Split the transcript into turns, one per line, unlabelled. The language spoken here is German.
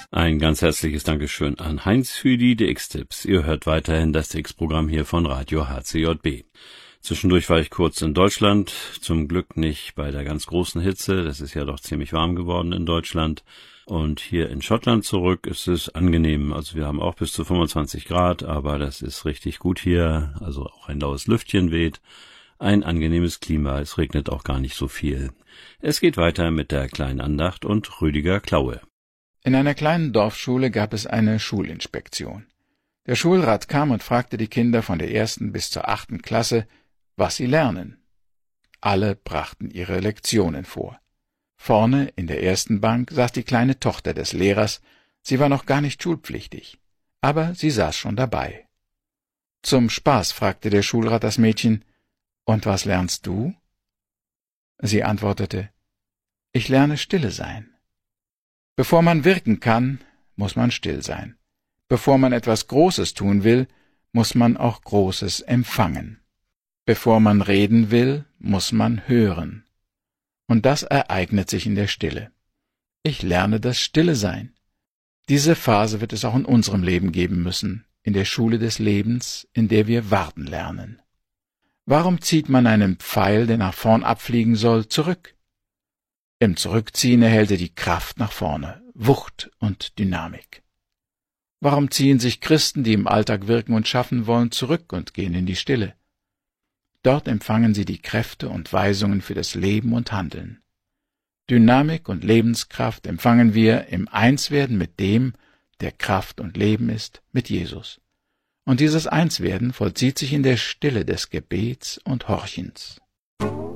Ein ganz herzliches Dankeschön an Heinz für die DX-Tipps. Ihr hört weiterhin das DX-Programm hier von Radio HCJB. Zwischendurch war ich kurz in Deutschland, zum Glück nicht bei der ganz großen Hitze, das ist ja doch ziemlich warm geworden in Deutschland. Und hier in Schottland zurück ist es angenehm, also wir haben auch bis zu 25 Grad, aber das ist richtig gut hier, also auch ein laues Lüftchen weht. Ein angenehmes Klima, es regnet auch gar nicht so viel. Es geht weiter mit der kleinen Andacht und Rüdiger Klaue.
In einer kleinen Dorfschule gab es eine Schulinspektion. Der Schulrat kam und fragte die Kinder von der 1. bis zur 8. Klasse, was sie lernen. Alle brachten ihre Lektionen vor. Vorne in der ersten Bank saß die kleine Tochter des Lehrers, sie war noch gar nicht schulpflichtig, aber sie saß schon dabei. Zum Spaß fragte der Schulrat das Mädchen, »Und was lernst du?« Sie antwortete, »Ich lerne stille sein.« Bevor man wirken kann, muss man still sein. Bevor man etwas Großes tun will, muss man auch Großes empfangen. Bevor man reden will, muss man hören. Und das ereignet sich in der Stille. Ich lerne das Stille sein. Diese Phase wird es auch in unserem Leben geben müssen, in der Schule des Lebens, in der wir warten lernen. Warum zieht man einen Pfeil, der nach vorn abfliegen soll, zurück? Im Zurückziehen erhält er die Kraft nach vorne, Wucht und Dynamik. Warum ziehen sich Christen, die im Alltag wirken und schaffen wollen, zurück und gehen in die Stille? Dort empfangen sie die Kräfte und Weisungen für das Leben und Handeln. Dynamik und Lebenskraft empfangen wir im Einswerden mit dem, der Kraft und Leben ist, mit Jesus. Und dieses Einswerden vollzieht sich in der Stille des Gebets und Horchens.